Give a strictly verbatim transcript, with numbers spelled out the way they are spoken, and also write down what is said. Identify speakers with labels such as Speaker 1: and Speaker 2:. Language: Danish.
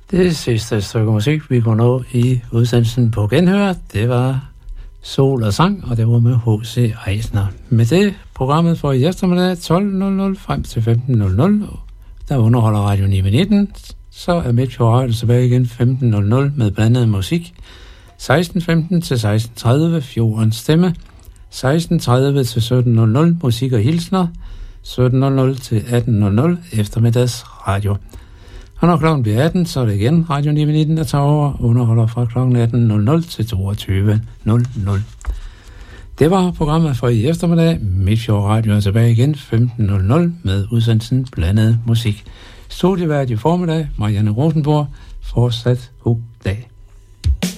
Speaker 1: Det sidste stykke musik, vi kunne nå i udsendelsen på Genhør, det var Sol og Sang, og det var med H C Eisner. Med det programmet for i eftermiddag tolv nul nul frem til femten nul nul, der underholder Radio ni nitten, så er Midtfjord Radio tilbage igen femten nul nul med blandet musik, seksten femten til seksten tredive Fjordens Stemme, seksten tredive til sytten nul nul musik og hilsner, sytten nul nul til atten nul nul eftermiddags radio. Og når klokken bliver atten, så er det igen Radio ni nitten, der tager over underholder fra klokken atten nul nul til toogtyve nul nul. Det var programmet for i eftermiddag. Midtfjord Radio er tilbage igen femten nul nul med udsendelsen Blandet Musik. Studievært i formiddag, Marianne Rosenborg. Fortsat god dag.